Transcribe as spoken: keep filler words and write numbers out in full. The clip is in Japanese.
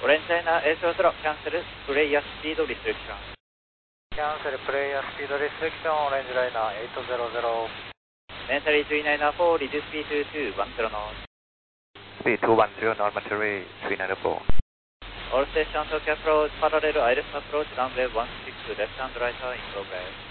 オレンジライナーエーゼロゼロ、キャンセル、プレイヤースピードリストリクション。 キャンセル、プレイヤースピードリストリクション、オレンジライナーエイトゼロゼロ。 Mentally three nine four, reduce speed to two one zero knots. Speed two one zero knot, Mentally three nine four. All stations, Tokyo approach, parallel, Iris approach, runway one six two, left and right in progress.